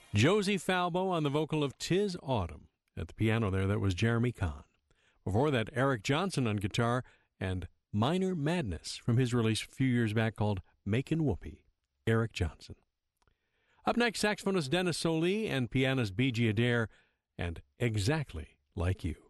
Josie Falbo on the vocal of "'Tis Autumn." At the piano there, that was Jeremy Kahn. Before that, Eric Johnson on guitar and "Minor Madness" from his release a few years back called "Makin' Whoopee." Eric Johnson. Up next, saxophonist Dennis Solie and pianist B.G. Adair and "Exactly Like You."